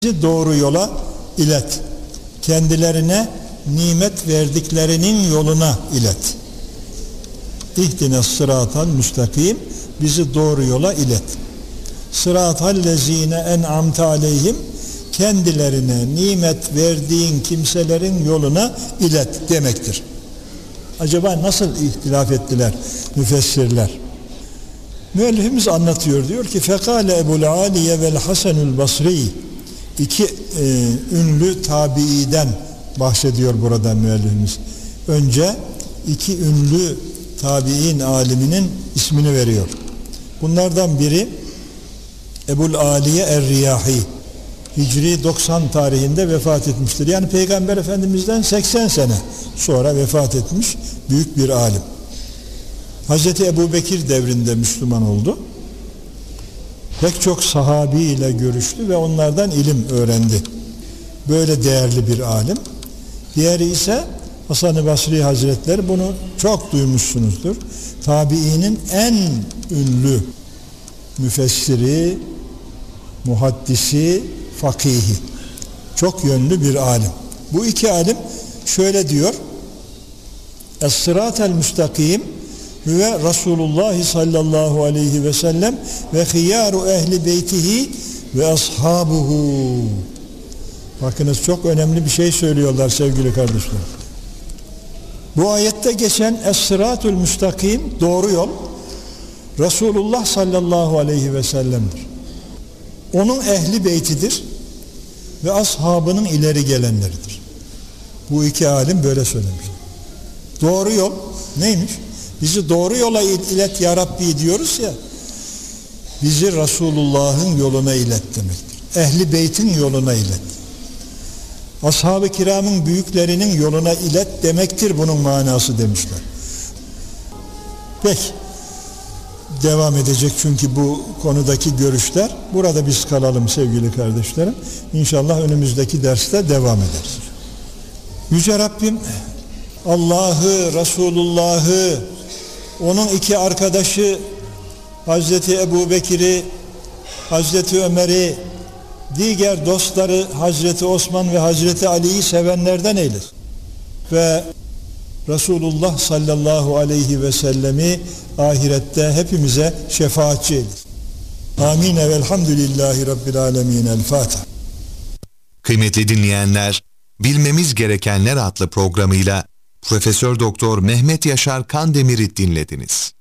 doğru yola ilet. Kendilerine nimet verdiklerinin yoluna ilet. İhdine sıratal müstakim, bizi doğru yola ilet. Sıratal lezine en'amte aleyhim, kendilerine nimet verdiğin kimselerin yoluna ilet demektir. Acaba nasıl ihtilaf ettiler müfessirler? Müellifimiz anlatıyor, diyor ki Fekale Ebul Aliye vel Hasanul Basri, iki ünlü tabiiden bahsediyor burada müellifimiz. Önce iki ünlü tabiin aliminin ismini veriyor. Bunlardan biri Ebul Aliye Er-Riyahi, Hicri 90 tarihinde vefat etmiştir. Yani Peygamber Efendimiz'den 80 sene sonra vefat etmiş büyük bir alim. Hazreti Ebubekir devrinde Müslüman oldu. Pek çok sahabi ile görüştü ve onlardan ilim öğrendi. Böyle değerli bir alim. Diğeri ise Hasan-ı Basri Hazretleri, bunu çok duymuşsunuzdur. Tabiinin en ünlü müfessiri, muhaddisi, fakihi. Çok yönlü bir alim. Bu iki alim şöyle diyor: Es-sıratel müstakim ve Resulullah sallallahu aleyhi ve sellem ve hiyaru ehli beytihi ve ashabuhu. Bakınız, çok önemli bir şey söylüyorlar sevgili kardeşler. Bu ayette geçen es-sıratul müstakim, doğru yol, Resulullah sallallahu aleyhi ve sellem'dir. Onun ehli beytidir ve ashabının ileri gelenleridir. Bu iki alim böyle söylemiş. Doğru yol neymiş? Bizi doğru yola ilet ya Rabbi diyoruz ya, bizi Resulullah'ın yoluna ilet demektir. Ehli beytin yoluna ilet. Ashab-ı kiramın büyüklerinin yoluna ilet demektir bunun manası demişler. Peki, devam edecek çünkü bu konudaki görüşler. Burada biz kalalım sevgili kardeşlerim. İnşallah önümüzdeki derste devam ederiz. Yüce Rabbim Allah'ı, Resulullah'ı, onun iki arkadaşı Hazreti Ebubekir'i, Hazreti Ömer'i, diğer dostları Hazreti Osman ve Hazreti Ali'yi sevenlerden eylesin. Ve Resulullah sallallahu aleyhi ve sellemi ahirette hepimize şefaatçi eylesin. Amin. Velhamdülillahi Rabbil alemin. El Fatiha. Kıymetli dinleyenler, Bilmemiz Gerekenler adlı programıyla Profesör Doktor Mehmet Yaşar Kandemir'i dinlediniz.